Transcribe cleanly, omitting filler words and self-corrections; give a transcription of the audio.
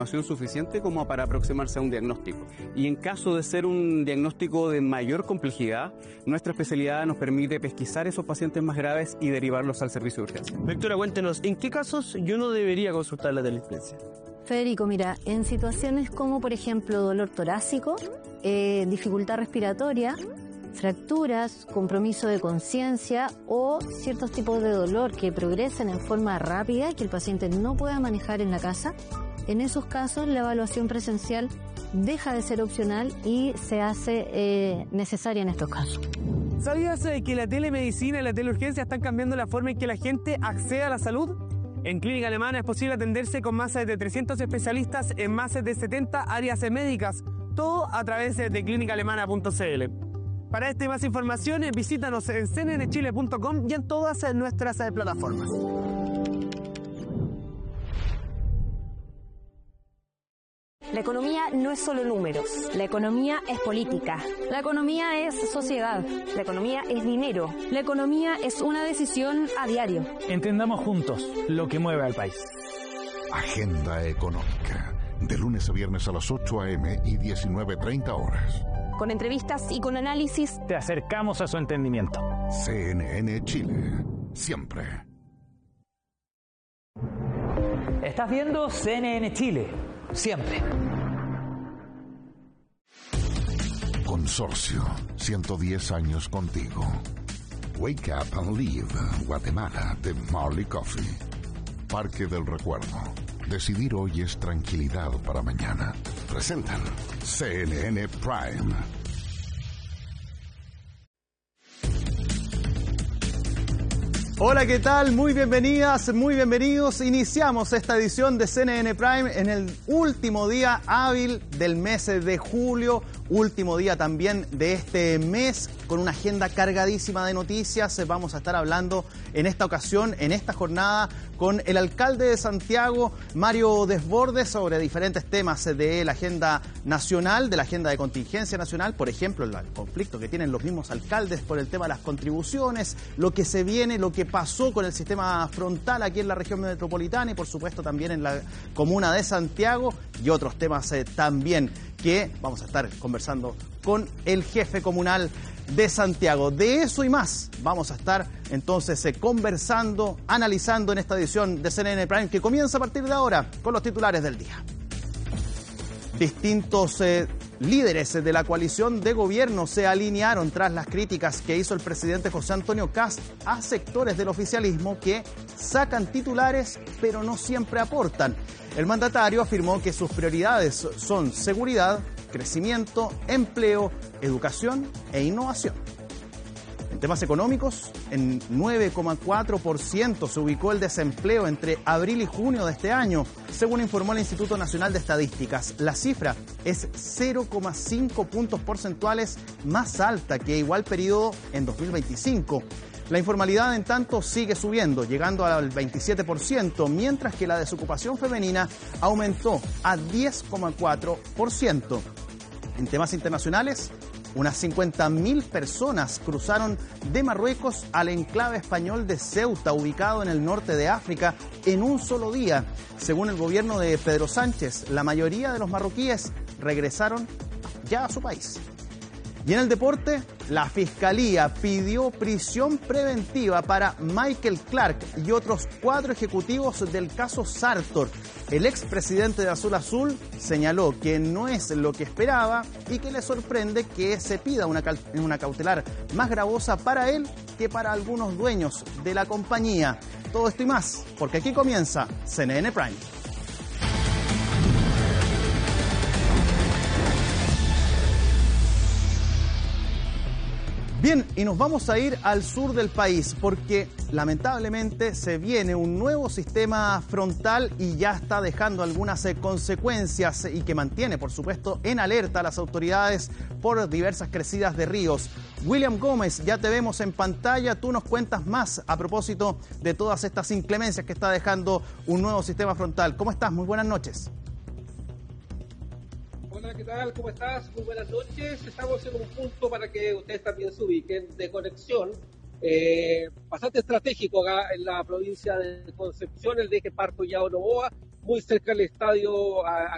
suficiente como para aproximarse a un diagnóstico. Y en caso de ser un diagnóstico de mayor complejidad, nuestra especialidad nos permite pesquisar esos pacientes más graves y derivarlos al servicio de urgencia. Doctora, cuéntenos, ¿en qué casos yo no debería consultar la teleplegia? Federico, mira, en situaciones como por ejemplo dolor torácico, dificultad respiratoria, fracturas, compromiso de conciencia o ciertos tipos de dolor que progresen en forma rápida y que el paciente no pueda manejar en la casa, en esos casos la evaluación presencial deja de ser opcional y se hace necesaria en estos casos. ¿Sabías que la telemedicina y la teleurgencia están cambiando la forma en que la gente accede a la salud? En Clínica Alemana es posible atenderse con más de 300 especialistas en más de 70 áreas médicas, todo a través de clinicaalemana.cl. Para esta y más información, visítanos en cnnchile.com y en todas nuestras plataformas. La economía no es solo números. La economía es política. La economía es sociedad. La economía es dinero. La economía es una decisión a diario. Entendamos juntos lo que mueve al país. Agenda Económica. De lunes a viernes a las 8 a.m. y 19:30 horas. Con entrevistas y con análisis. Te acercamos a su entendimiento. CNN Chile. Siempre. Estás viendo CNN Chile. Siempre. Consorcio. 110 años contigo. Wake Up and Live. Guatemala. De Marley Coffee. Parque del Recuerdo. Decidir hoy es tranquilidad para mañana. Presentan CNN Prime. Hola, ¿qué tal? Muy bienvenidas, muy bienvenidos. Iniciamos esta edición de CNN Prime en el último día hábil del mes de julio, último día también de este mes, con una agenda cargadísima de noticias. Vamos a estar hablando en esta ocasión, en esta jornada, con el alcalde de Santiago, Mario Desbordes, sobre diferentes temas de la agenda nacional, de la agenda de contingencia nacional, por ejemplo, el conflicto que tienen los mismos alcaldes por el tema de las contribuciones, lo que se viene, lo que pasó con el sistema frontal aquí en la región metropolitana y por supuesto también en la comuna de Santiago y otros temas también que vamos a estar conversando con el jefe comunal de Santiago. De eso y más vamos a estar entonces conversando, analizando en esta edición de CNN Prime que comienza a partir de ahora con los titulares del día. Distintos líderes de la coalición de gobierno se alinearon tras las críticas que hizo el presidente José Antonio Kast a sectores del oficialismo que sacan titulares pero no siempre aportan. El mandatario afirmó que sus prioridades son seguridad, crecimiento, empleo, educación e innovación. En temas económicos, en 9,4% se ubicó el desempleo entre abril y junio de este año, según informó el Instituto Nacional de Estadísticas. La cifra es 0,5 puntos porcentuales más alta que igual periodo en 2025. La informalidad, en tanto, sigue subiendo, llegando al 27%, mientras que la desocupación femenina aumentó a 10,4%. En temas internacionales, unas 50.000 personas cruzaron de Marruecos al enclave español de Ceuta, ubicado en el norte de África, en un solo día. Según el gobierno de Pedro Sánchez, la mayoría de los marroquíes regresaron ya a su país. Y en el deporte, la Fiscalía pidió prisión preventiva para Michael Clark y otros 4 ejecutivos del caso Sartor. El expresidente de Azul Azul señaló que no es lo que esperaba y que le sorprende que se pida una cautelar más gravosa para él que para algunos dueños de la compañía. Todo esto y más, porque aquí comienza CNN Prime. Bien, y nos vamos a ir al sur del país porque lamentablemente se viene un nuevo sistema frontal y ya está dejando algunas consecuencias y que mantiene, por supuesto, en alerta a las autoridades por diversas crecidas de ríos. William Gómez, ya te vemos en pantalla, tú nos cuentas más a propósito de todas estas inclemencias que está dejando un nuevo sistema frontal. ¿Cómo estás? Muy buenas noches. Hola, ¿qué tal? ¿Cómo estás? Muy buenas noches. Estamos en un punto para que ustedes también se ubiquen de conexión bastante estratégico acá en la provincia de Concepción, el de Parco Yao Novoa, muy cerca del estadio